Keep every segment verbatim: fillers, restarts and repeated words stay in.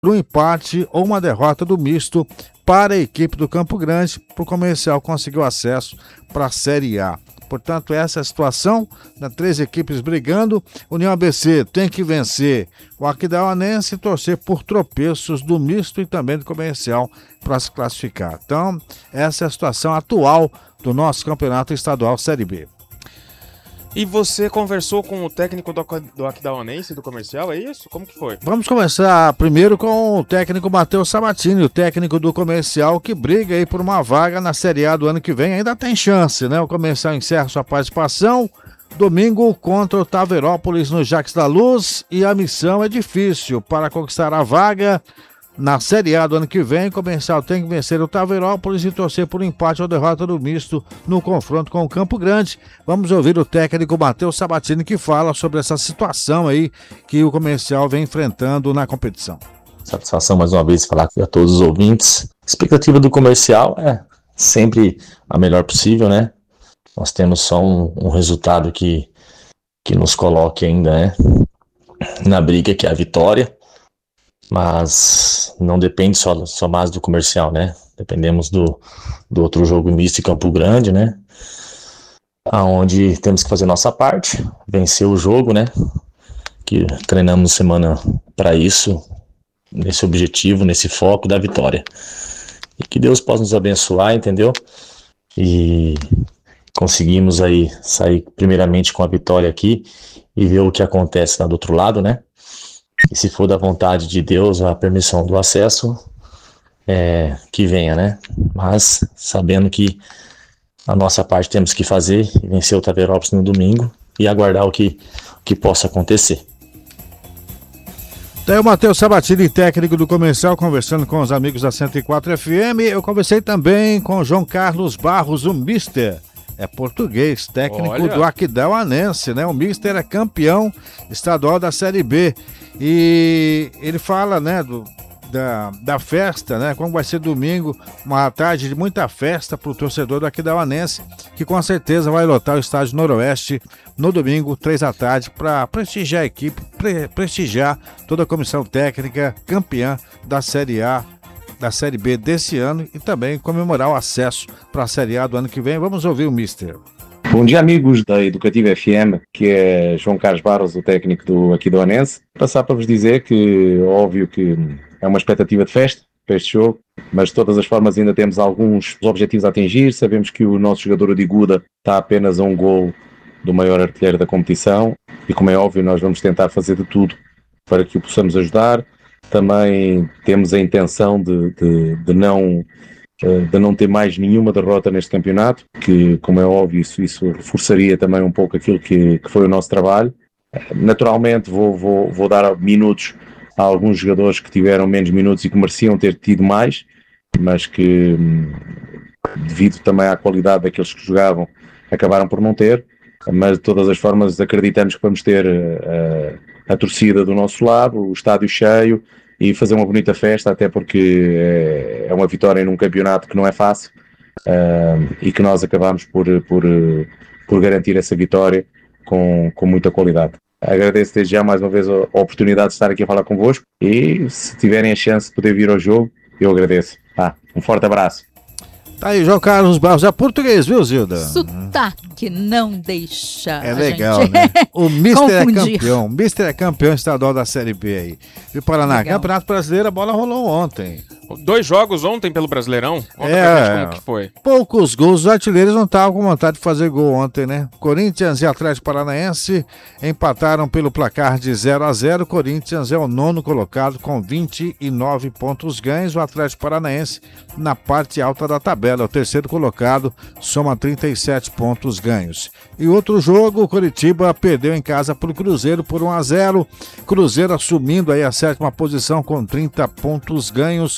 um empate ou uma derrota do misto para a equipe do Campo Grande, para o Comercial conseguiu acesso para a Série A. Portanto, essa é a situação, né? Três equipes brigando. União A B C tem que vencer o Aquidauanense e torcer por tropeços do misto e também do Comercial para se classificar. Então, essa é a situação atual do nosso Campeonato Estadual Série B. E você conversou com o técnico do, do Aquidauanense, do Comercial, é isso? Como que foi? Vamos começar primeiro com o técnico Matheus Sabatini, o técnico do Comercial, que briga aí por uma vaga na Série A do ano que vem. Ainda tem chance, né? O Comercial encerra sua participação domingo contra o Taveirópolis no Jacques da Luz, e a missão é difícil para conquistar a vaga na Série A do ano que vem. O Comercial tem que vencer o Taveirópolis e torcer por um empate ou derrota do misto no confronto com o Campo Grande. Vamos ouvir o técnico Matheus Sabatini, que fala sobre essa situação aí que o Comercial vem enfrentando na competição. Satisfação mais uma vez falar a todos os ouvintes. A expectativa do Comercial é sempre a melhor possível, né? Nós temos só um, um resultado que, que nos coloque ainda, né, na briga, que é a vitória. Mas não depende só, só mais do Comercial, né? Dependemos do, do outro jogo misto em Campo Grande, né? Aonde temos que fazer nossa parte, vencer o jogo, né? Que treinamos semana para isso, nesse objetivo, nesse foco da vitória. E que Deus possa nos abençoar, entendeu? E conseguimos aí sair primeiramente com a vitória aqui e ver o que acontece lá do outro lado, né? E se for da vontade de Deus a permissão do acesso, é, que venha, né? Mas sabendo que a nossa parte temos que fazer e vencer o Taveirópolis no domingo e aguardar o que, o que possa acontecer. Tem o Matheus Sabatini, técnico do Comercial, conversando com os amigos da cento e quatro F M. Eu conversei também com o João Carlos Barros, o Mister. É português, técnico Olha. do Aquidauanense, né? O Mister é campeão estadual da Série B. E ele fala, né, do, da, da festa, né? Como vai ser domingo, uma tarde de muita festa para o torcedor do Aquidauanense, que com certeza vai lotar o estádio Noroeste no domingo, três da tarde, para prestigiar a equipe, pre, prestigiar toda a comissão técnica campeã da Série A, da Série B desse ano, e também comemorar o acesso para a Série A do ano que vem. Vamos ouvir o Mister. Bom dia, amigos da Educativa F M, que é João Carlos Barros, o técnico do Aquidauanense. Passar para vos dizer que, óbvio que é uma expectativa de festa para este jogo, mas de todas as formas ainda temos alguns objetivos a atingir. Sabemos que o nosso jogador de Guda está apenas a um gol do maior artilheiro da competição e, como é óbvio, nós vamos tentar fazer de tudo para que o possamos ajudar. Também temos a intenção de, de, de, não, de não ter mais nenhuma derrota neste campeonato, que, como é óbvio, isso, isso reforçaria também um pouco aquilo que, que foi o nosso trabalho. Naturalmente vou, vou, vou dar minutos a alguns jogadores que tiveram menos minutos e que mereciam ter tido mais, mas que, devido também à qualidade daqueles que jogavam, acabaram por não ter. Mas de todas as formas acreditamos que vamos ter a, a torcida do nosso lado, o estádio cheio, e fazer uma bonita festa, até porque é, é uma vitória num campeonato que não é fácil, uh, e que nós acabamos por, por, por garantir essa vitória com, com muita qualidade. Agradeço desde já mais uma vez a, a oportunidade de estar aqui a falar convosco, e se tiverem a chance de poder vir ao jogo, eu agradeço. Ah, um forte abraço. Tá aí, João Carlos Barros, é português, viu, Zilda? Sotaque não deixa. É legal, gente... né? O Mister Confundir. é campeão. O Mister é campeão estadual da Série B aí. E o Paraná, legal. Campeonato Brasileiro, a bola rolou ontem. Dois jogos ontem pelo Brasileirão? Conta é, pra gente como que foi. Poucos gols, os artilheiros não estavam com vontade de fazer gol ontem, né? Corinthians e Atlético Paranaense empataram pelo placar de zero a zero. Corinthians é o nono colocado com vinte e nove pontos ganhos. O Atlético Paranaense na parte alta da tabela, o terceiro colocado, soma trinta e sete pontos ganhos. E outro jogo, o Coritiba perdeu em casa para o Cruzeiro por um a zero. Cruzeiro assumindo aí a sétima posição com trinta pontos ganhos.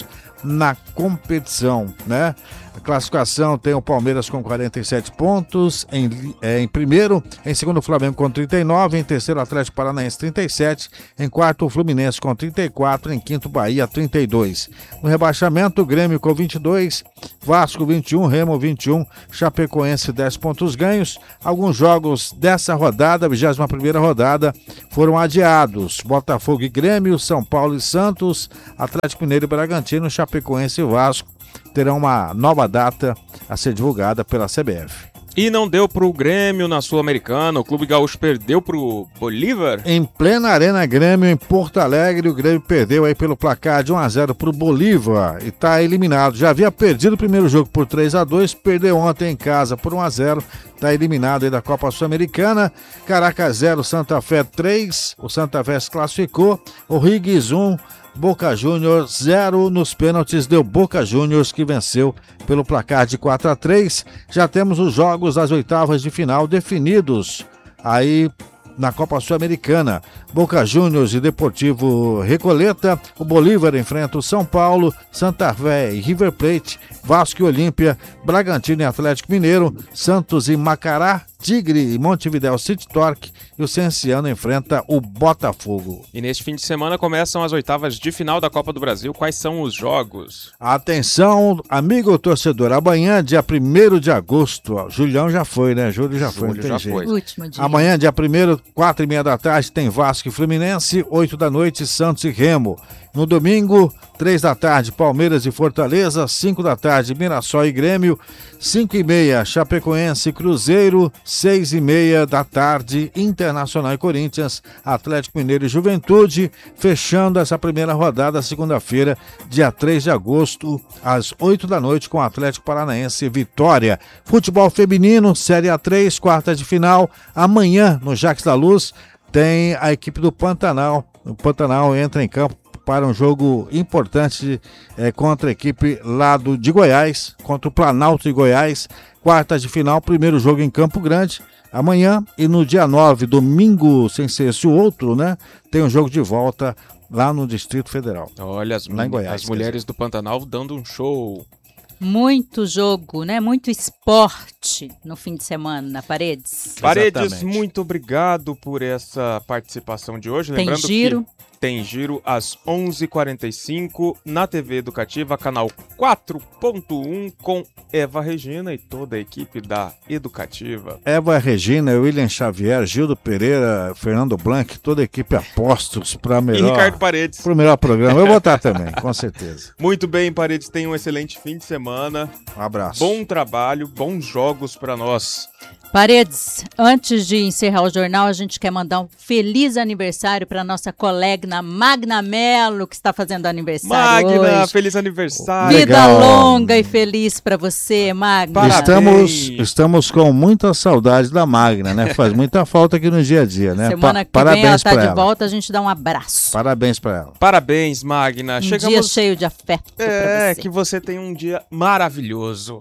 na competição, né? A classificação tem o Palmeiras com quarenta e sete pontos em, é, em primeiro, em segundo o Flamengo com trinta e nove, em terceiro o Atlético Paranaense trinta e sete, em quarto o Fluminense com trinta e quatro, em quinto Bahia trinta e dois. No rebaixamento o Grêmio com vinte e dois, Vasco vinte e um, Remo vinte e um, Chapecoense dez pontos ganhos. Alguns jogos dessa rodada, vigésima primeira rodada, foram adiados. Botafogo e Grêmio, São Paulo e Santos, Atlético Mineiro e Bragantino, Chapecoense e Vasco terão uma nova data a ser divulgada pela C B F. E não deu pro Grêmio na Sul-Americana, o Clube Gaúcho perdeu pro Bolívar? Em plena Arena Grêmio, em Porto Alegre, o Grêmio perdeu aí pelo placar de um a zero pro Bolívar e tá eliminado. Já havia perdido o primeiro jogo por três a dois, perdeu ontem em casa por um a zero, tá eliminado aí da Copa Sul-Americana. Caracas zero, Santa Fé três, o Santa Fé se classificou, o Riggs um, Boca Juniors zero, nos pênaltis deu Boca Juniors, que venceu pelo placar de quatro a três. Já temos os jogos das oitavas de final definidos aí na Copa Sul-Americana. Boca Juniors e Deportivo Recoleta, o Bolívar enfrenta o São Paulo, Santa Fé e River Plate, Vasco e Olímpia, Bragantino e Atlético Mineiro, Santos e Macará, Tigre e Montevidéu City Torque, e o Cienciano enfrenta o Botafogo. E neste fim de semana começam as oitavas de final da Copa do Brasil. Quais são os jogos? Atenção, amigo torcedor, amanhã, dia primeiro de agosto, ó, Julião já foi, né? Júlio já foi, Júlio já foi. Último dia. Amanhã, dia primeiro, quatro e meia da tarde, tem Vasco e Fluminense, oito da noite, Santos e Remo. No domingo, três da tarde, Palmeiras e Fortaleza, cinco da tarde, Mirassol e Grêmio, cinco e meia, Chapecoense e Cruzeiro, seis e meia da tarde, Internacional e Corinthians, Atlético Mineiro e Juventude, fechando essa primeira rodada, segunda-feira, dia três de agosto, às oito da noite, com Atlético Paranaense e Vitória. Futebol feminino, Série A três, quarta de final, amanhã, no Jacques da Luz, tem a equipe do Pantanal. O Pantanal entra em campo para um jogo importante é, contra a equipe lá do, de Goiás, contra o Planalto de Goiás, quartas de final, primeiro jogo em Campo Grande, amanhã, e no dia nove, domingo, sem ser esse outro, né, tem um jogo de volta lá no Distrito Federal. Olha, as, lá em Goiás, as mulheres do Pantanal dando um show. Muito jogo, né? Muito esporte no fim de semana, Paredes. Paredes, Exatamente. muito obrigado por essa participação de hoje. Tem Lembrando giro. que tem giro às onze e quarenta e cinco na T V Educativa, canal quatro ponto um, com Eva Regina e toda a equipe da Educativa. Eva Regina, William Xavier, Gildo Pereira, Fernando Blanc, toda a equipe apostos para melhor. E Ricardo Paredes. Para o melhor programa. Eu vou estar também, com certeza. Muito bem, Paredes, tenha um excelente fim de semana. Um abraço. Bom trabalho, bons jogos para nós. Paredes, antes de encerrar o jornal, a gente quer mandar um feliz aniversário para nossa colega Magna Mello, que está fazendo aniversário Magna, hoje. feliz aniversário. Vida Legal. longa e feliz para você, Magna. Parabéns. Estamos, estamos com muita saudade da Magna, né? Faz muita falta aqui no dia a dia, né? Semana Pa- que vem ela parabéns está pra de ela. volta, a gente dá um abraço. Parabéns para ela. Parabéns, Magna. Um Chegamos... dia cheio de afeto É, para você. que você tenha um dia maravilhoso.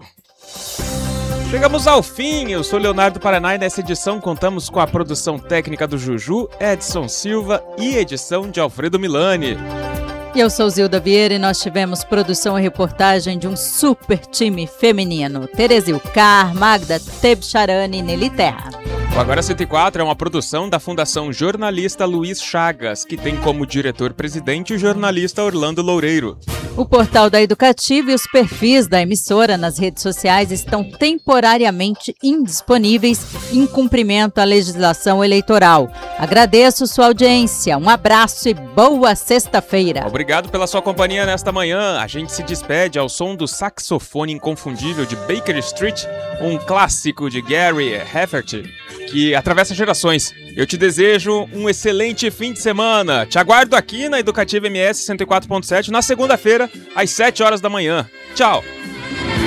Chegamos ao fim, eu sou Leonardo Paraná e nessa edição contamos com a produção técnica do Juju, Edson Silva e edição de Alfredo Milani. E eu sou Zilda Vieira e nós tivemos produção e reportagem de um super time feminino. Terezil Car, Magda Tebcharani e Nelly Terra. O Agora cento e quatro é uma produção da Fundação Jornalista Luiz Chagas, que tem como diretor-presidente o jornalista Orlando Loureiro. O portal da Educativa e os perfis da emissora nas redes sociais estão temporariamente indisponíveis em cumprimento à legislação eleitoral. Agradeço sua audiência, um abraço e boa sexta-feira. Obrigado pela sua companhia nesta manhã. A gente se despede ao som do saxofone inconfundível de Baker Street, um clássico de Gary Hefferty, que atravessa gerações. Eu te desejo um excelente fim de semana. Te aguardo aqui na Educativa M S cento e quatro ponto sete na segunda-feira, às sete horas da manhã. Tchau!